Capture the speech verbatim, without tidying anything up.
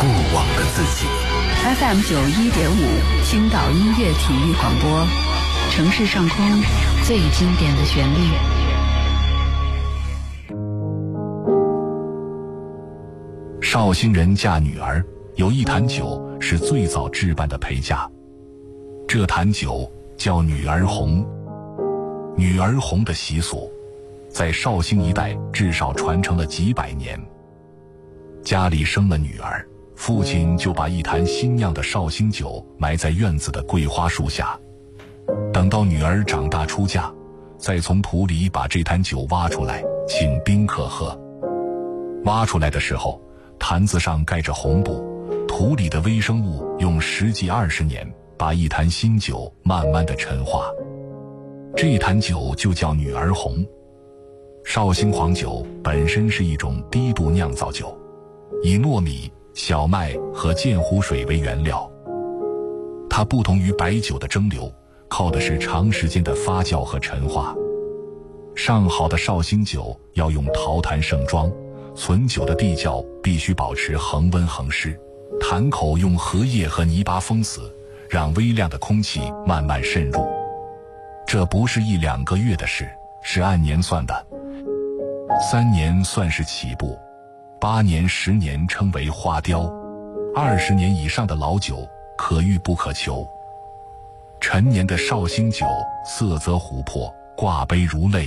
过往的自己。 F M 九一点五，青岛音乐体育广播，城市上空最经典的旋律。 绍兴人嫁女儿，有一坛酒是最早置办的陪嫁，这坛酒叫女儿红。女儿红的习俗在绍兴一带至少传承了几百年。家里生了女儿，父亲就把一坛新酿的绍兴酒埋在院子的桂花树下，等到女儿长大出嫁，再从土里把这坛酒挖出来请宾客喝。挖出来的时候，坛子上盖着红布，土里的微生物用十几二十年把一坛新酒慢慢的陈化，这坛酒就叫女儿红。绍兴黄酒本身是一种低度酿造酒，以糯米、小麦和鉴湖水为原料，它不同于白酒的蒸馏，靠的是长时间的发酵和陈化。上好的绍兴酒要用陶坛盛装，存酒的地窖必须保持恒温恒湿，坛口用荷叶和泥巴封死，让微量的空气慢慢渗入。这不是一两个月的事，是按年算的，三年算是起步，八年十年称为花雕，二十年以上的老酒可遇不可求。陈年的绍兴酒色泽琥珀，挂杯如泪，